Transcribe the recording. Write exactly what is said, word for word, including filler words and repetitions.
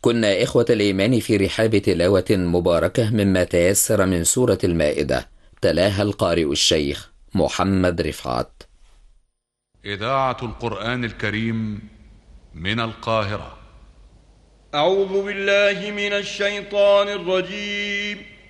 كنا إخوة الإيمان في رحاب تلاوة مباركة مما تيسر من سورة المائدة، تلاها القارئ الشيخ محمد رفعت. إذاعة القرآن الكريم من القاهرة. أعوذ بالله من الشيطان الرجيم.